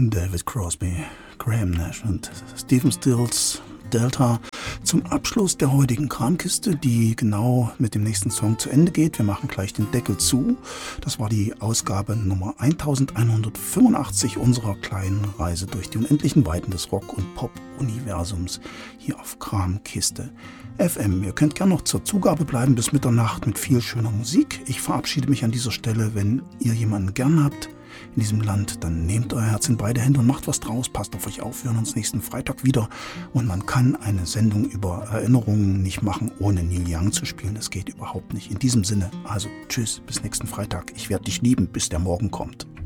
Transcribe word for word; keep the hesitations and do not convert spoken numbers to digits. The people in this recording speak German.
David Crosby, Graham Nash und Stephen Stills, Delta, zum Abschluss der heutigen Kramkiste, die genau mit dem nächsten Song zu Ende geht. Wir machen gleich den Deckel zu. Das war die Ausgabe Nummer elfhundertfünfundachtzig unserer kleinen Reise durch die unendlichen Weiten des Rock- und Pop-Universums hier auf Kramkiste F M. Ihr könnt gerne noch zur Zugabe bleiben bis Mitternacht mit viel schöner Musik. Ich verabschiede mich an dieser Stelle. Wenn ihr jemanden gern habt in diesem Land, dann nehmt euer Herz in beide Hände und macht was draus. Passt auf euch auf. Wir hören uns nächsten Freitag wieder. Und man kann eine Sendung über Erinnerungen nicht machen, ohne Neil Young zu spielen. Das geht überhaupt nicht. In diesem Sinne, also tschüss, bis nächsten Freitag. Ich werde dich lieben, bis der Morgen kommt.